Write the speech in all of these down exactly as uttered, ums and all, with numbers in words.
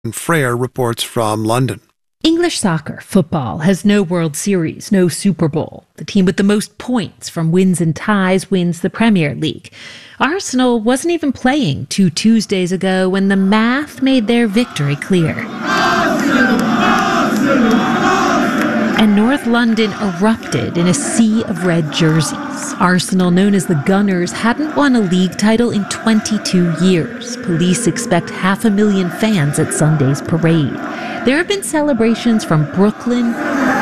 Frere reports from London. English soccer, football, has no World Series, no Super Bowl. The team with the most points from wins and ties wins the Premier League. Arsenal wasn't even playing two Tuesdays ago when the math made their victory clear. Arsenal, Arsenal, Arsenal. And North London erupted in a sea of red jerseys. Arsenal, known as the Gunners, hadn't won a league title in twenty-two years. Police expect half a million fans at Sunday's parade. There have been celebrations from Brooklyn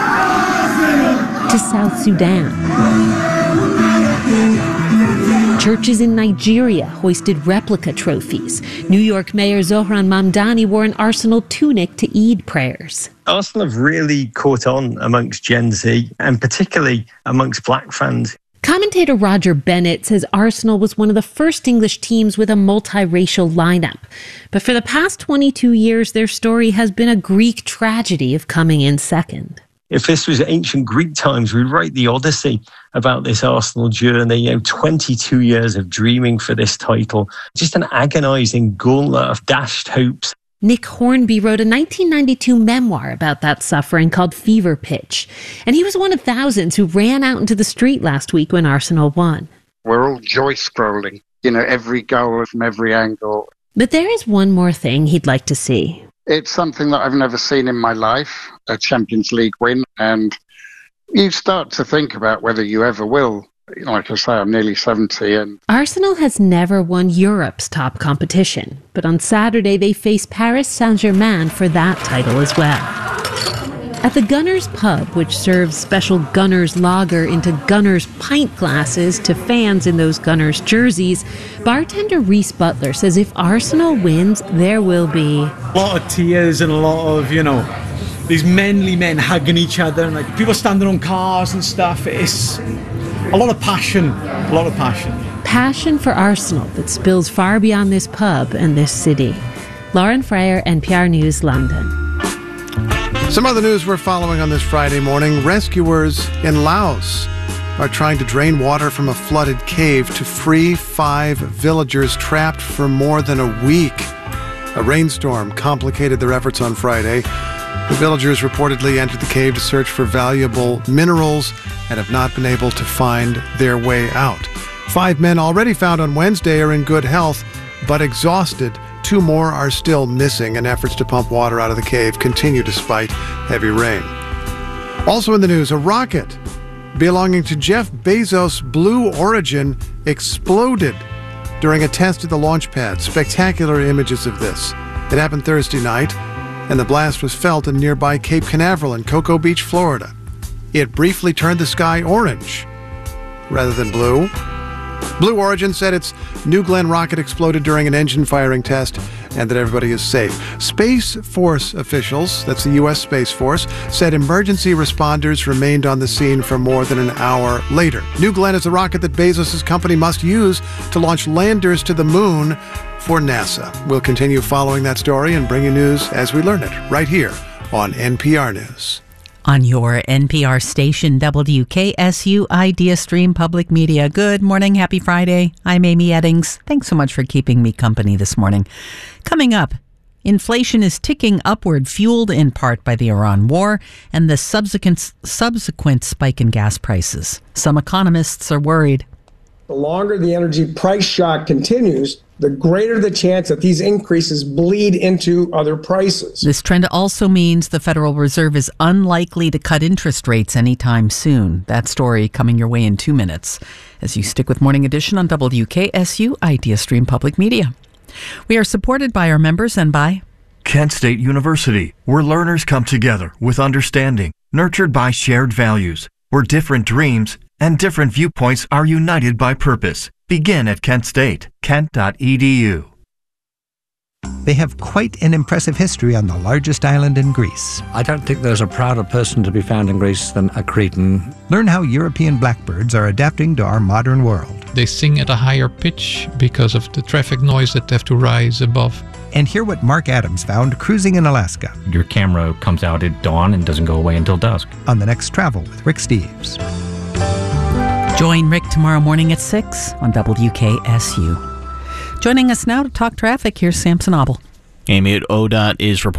to South Sudan. Churches in Nigeria hoisted replica trophies. New York Mayor Zohran Mamdani wore an Arsenal tunic to Eid prayers. Arsenal have really caught on amongst Gen Z, and particularly amongst black fans. Commentator Roger Bennett says Arsenal was one of the first English teams with a multiracial lineup. But for the past twenty-two years, their story has been a Greek tragedy of coming in second. If this was ancient Greek times, we'd write the Odyssey about this Arsenal journey. You know, twenty-two years of dreaming for this title. Just an agonising gauntlet of dashed hopes. Nick Hornby wrote a nineteen ninety-two memoir about that suffering called Fever Pitch. And he was one of thousands who ran out into the street last week when Arsenal won. We're all joy-scrolling, you know, every goal from every angle. But there is one more thing he'd like to see. It's something that I've never seen in my life, a Champions League win. And you start to think about whether you ever will. Like I say, I'm nearly seventy. And Arsenal has never won Europe's top competition. But on Saturday, they face Paris Saint-Germain for that title as well. At the Gunners pub, which serves special Gunners lager into Gunners pint glasses to fans in those Gunners jerseys, bartender Reese Butler says if Arsenal wins, there will be a lot of tears and a lot of, you know, these manly men hugging each other and like people standing on cars and stuff. It's a lot of passion, a lot of passion. Passion for Arsenal that spills far beyond this pub and this city. Lauren Frere, N P R News, London. Some other news we're following on this Friday morning. Rescuers in Laos are trying to drain water from a flooded cave to free five villagers trapped for more than a week. A rainstorm complicated their efforts on Friday. The villagers reportedly entered the cave to search for valuable minerals and have not been able to find their way out. Five men already found on Wednesday are in good health, but exhausted. Two more are still missing, and efforts to pump water out of the cave continue despite heavy rain. Also in the news, a rocket belonging to Jeff Bezos' Blue Origin exploded during a test at the launch pad. Spectacular images of this. It happened Thursday night, and the blast was felt in nearby Cape Canaveral in Cocoa Beach, Florida. It briefly turned the sky orange rather than blue. Blue Origin said its New Glenn rocket exploded during an engine firing test and that everybody is safe. Space Force officials, that's the U S Space Force, said emergency responders remained on the scene for more than an hour later. New Glenn is a rocket that Bezos' company must use to launch landers to the moon for NASA. We'll continue following that story and bring you news as we learn it right here on N P R News. On your N P R station, W K S U Idea Stream Public Media. Good morning. Happy Friday. I'm Amy Eddings. Thanks so much for keeping me company this morning. Coming up, inflation is ticking upward, fueled in part by the Iran war and the subsequent, subsequent spike in gas prices. Some economists are worried. The longer the energy price shock continues, the greater the chance that these increases bleed into other prices. This trend also means the Federal Reserve is unlikely to cut interest rates anytime soon. That story coming your way in two minutes as you stick with Morning Edition on W K S U Idea Stream Public Media. We are supported by our members and by Kent State University, where learners come together with understanding, nurtured by shared values, where different dreams and different viewpoints are united by purpose. Begin at Kent State, kent dot e d u. They have quite an impressive history on the largest island in Greece. I don't think there's a prouder person to be found in Greece than a Cretan. Learn how European blackbirds are adapting to our modern world. They sing at a higher pitch because of the traffic noise that they have to rise above. And hear what Mark Adams found cruising in Alaska. Your camera comes out at dawn and doesn't go away until dusk. On the next Travel with Rick Steves. Join Rick tomorrow morning at six on W K S U. Joining us now to talk traffic, here's Samson Abel. Amy at O D O T is reporting.